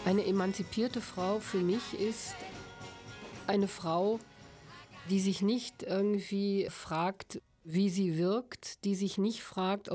Eine emanzipierte Frau für mich ist eine Frau, die sich nicht irgendwie fragt, wie sie wirkt, die sich nicht fragt,